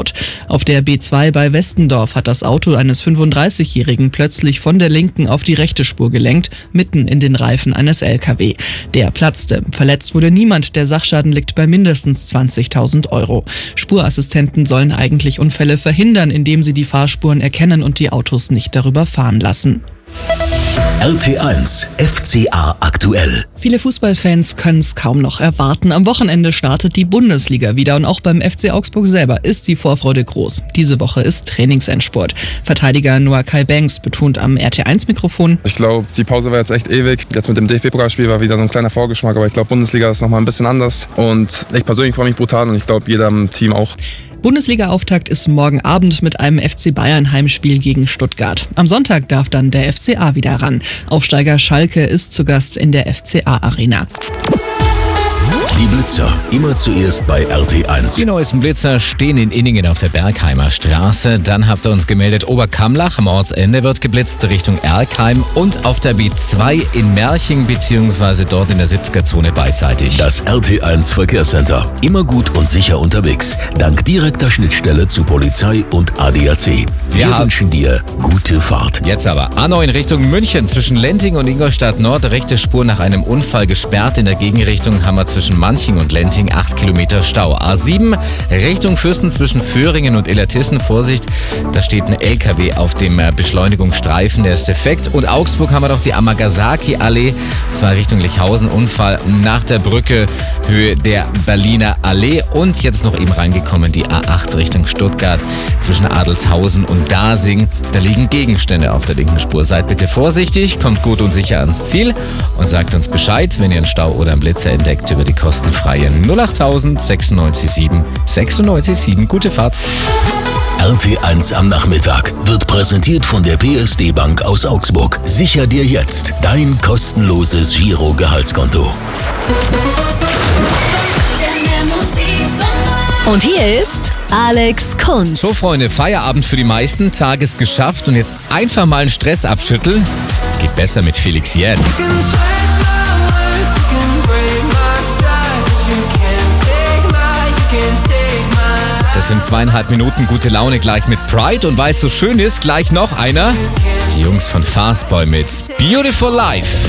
abgebaut. Auf der B2 bei Westendorf hat das Auto eines 35-Jährigen plötzlich von der linken auf die rechte Spur gelenkt, mitten in den Reifen eines LKW. Der platzte. Verletzt wurde niemand, der Sachschaden liegt bei mindestens 20.000 Euro. Spurassistenten sollen eigentlich Unfälle verhindern, indem sie die Fahrspuren erkennen und die Autos nicht darüber fahren lassen. RT1 FCA aktuell. Viele Fußballfans können es kaum noch erwarten. Am Wochenende startet die Bundesliga wieder und auch beim FC Augsburg selber ist die Vorfreude groß. Diese Woche ist Trainingsendspurt. Verteidiger Noah Kai Banks betont am RT1-Mikrofon: Ich glaube, die Pause war jetzt echt ewig. Jetzt mit dem DFB-Pokalspiel war wieder so ein kleiner Vorgeschmack, aber ich glaube, Bundesliga ist nochmal ein bisschen anders. Und ich persönlich freue mich brutal und ich glaube, jeder im Team auch. Bundesliga-Auftakt ist morgen Abend mit einem FC Bayern-Heimspiel gegen Stuttgart. Am Sonntag darf dann der FCA wieder ran. Aufsteiger Schalke ist zu Gast in der FCA-Arena. Die Blitzer, immer zuerst bei RT1. Die neuesten Blitzer stehen in Inningen auf der Bergheimer Straße. Dann habt ihr uns gemeldet, Oberkamlach am Ortsende wird geblitzt Richtung Erkheim und auf der B2 in Merching bzw. dort in der 70er-Zone beidseitig. Das RT1 Verkehrscenter. Immer gut und sicher unterwegs. Dank direkter Schnittstelle zu Polizei und ADAC. Wir wünschen dir gute Fahrt. Jetzt aber A9 in Richtung München. Zwischen Lenting und Ingolstadt Nord rechte Spur nach einem Unfall gesperrt. In der Gegenrichtung haben wir zwischen Manching und Lenting 8 Kilometer Stau. A7 Richtung Fürsten zwischen Föhringen und Illertissen. Vorsicht, da steht ein LKW auf dem Beschleunigungsstreifen, der ist defekt. Und Augsburg haben wir doch die Amagasaki-Allee, zwar Richtung Lichhausen, Unfall nach der Brücke, Höhe der Berliner Allee. Und jetzt noch eben reingekommen die A8 Richtung Stuttgart zwischen Adelshausen und Dasing. Da liegen Gegenstände auf der linken Spur. Seid bitte vorsichtig, kommt gut und sicher ans Ziel und sagt uns Bescheid, wenn ihr einen Stau oder einen Blitzer entdeckt, über die kostenfreie 08000 96 7 96 7. Gute Fahrt. RT1 am Nachmittag wird präsentiert von der PSD Bank aus Augsburg. Sicher dir jetzt dein kostenloses Giro-Gehaltskonto. Und hier ist Alex Kunz. So Freunde, Feierabend für die meisten, Tag ist geschafft und jetzt einfach mal einen Stress abschütteln. Geht besser mit Felix Jähn. Das sind 2,5 Minuten gute Laune gleich mit Pride und weil es so schön ist, gleich noch einer. Die Jungs von Fastboy mit Beautiful Life.